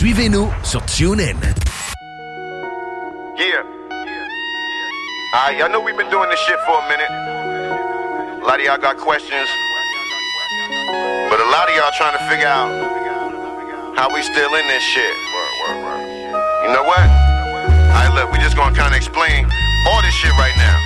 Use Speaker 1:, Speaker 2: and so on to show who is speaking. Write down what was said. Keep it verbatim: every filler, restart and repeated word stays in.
Speaker 1: Suivez-nous sur TuneIn.
Speaker 2: Yeah. Alright, y'all know we've been doing this shit for a minute. A lot of y'all got questions. But a lot of y'all trying to figure out how we still in this shit. Word, word, word. You know what? Alright, look, we just gonna kinda explain all this shit right now.